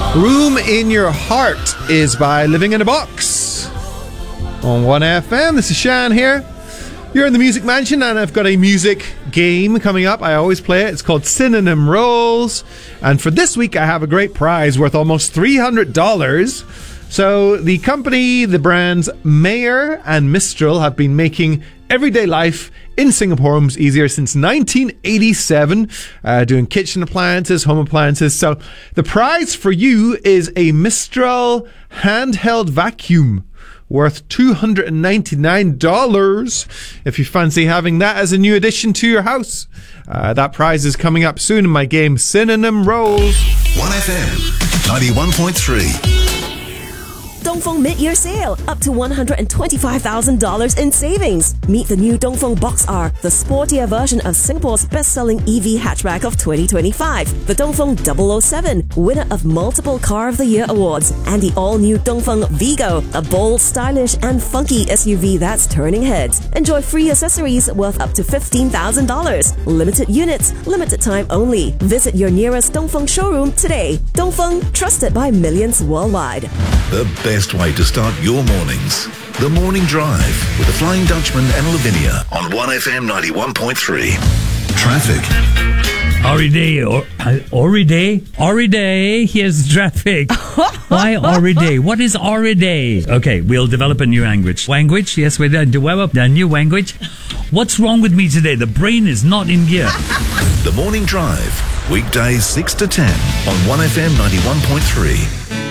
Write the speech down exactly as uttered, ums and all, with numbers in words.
Room in Your Heart is by Living in a Box. On one F M, this is Shan here. You're in the Music Mansion, and I've got a music game coming up. I always play it. It's called Synonym Rolls. And for this week, I have a great prize worth almost three hundred dollars. So the company, the brands Mayer and Mistral have been making everyday life in Singapore homes easier since nineteen eighty-seven, uh, doing kitchen appliances, home appliances. So the prize for you is a Mistral handheld vacuum worth two hundred ninety-nine dollars if you fancy having that as a new addition to your house. Uh, that prize is coming up soon in my game Synonym Rolls. one F M ninety-one point three. Dongfeng Mid-Year Sale, up to one hundred twenty-five thousand dollars in savings. Meet the new Dongfeng Box R, the sportier version of Singapore's best-selling E V hatchback of twenty twenty-five. The Dongfeng double oh seven, winner of multiple Car of the Year awards. And the all-new Dongfeng Vigo, a bold, stylish and funky S U V that's turning heads. Enjoy free accessories worth up to fifteen thousand dollars. Limited units, limited time only. Visit your nearest Dongfeng showroom today. Dongfeng, trusted by millions worldwide. The best way to start your mornings. The Morning Drive with the Flying Dutchman and Lavinia on one F M ninety-one point three. Traffic. Already, or, already, already, here's traffic. Why already? What is already? Okay, we'll develop a new language. Language? Yes, we're going to develop a new language. What's wrong with me today? The brain is not in gear. The Morning Drive, weekdays six to ten on one F M ninety-one point three.